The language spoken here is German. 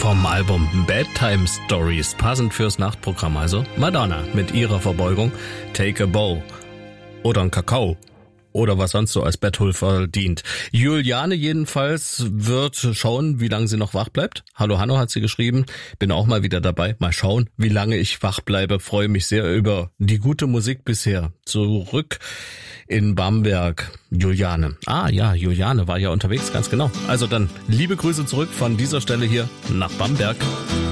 vom Album Bedtime Stories, passend fürs Nachtprogramm also. Madonna mit ihrer Verbeugung, Take a Bow oder ein Kakao oder was sonst so als Betthulfer dient. Juliane jedenfalls wird schauen, wie lange sie noch wach bleibt. Hallo Hanno hat sie geschrieben, bin auch mal wieder dabei. Mal schauen, wie lange ich wach bleibe. Freue mich sehr über die gute Musik bisher. Zurück in Bamberg, Juliane. Ah ja, Juliane war ja unterwegs, ganz genau. Also dann liebe Grüße zurück von dieser Stelle hier nach Bamberg.